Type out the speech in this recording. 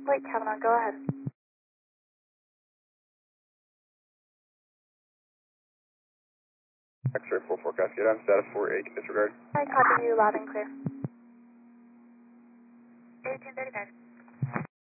Lake Kavanaugh, go ahead. X-ray 44 Cascade on status 48, disregard. I copy you loud and clear. 1835.